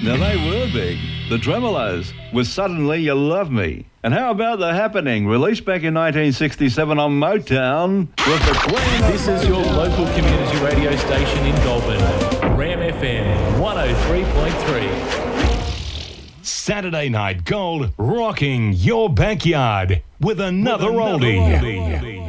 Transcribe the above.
Now they were big. The Tremolos with Suddenly You Love Me. And how about The Happening, released back in 1967 on Motown with the Queen. This is your local community radio station in Goulburn, Ram FM 103.3. Saturday Night Gold, rocking your backyard with another oldie.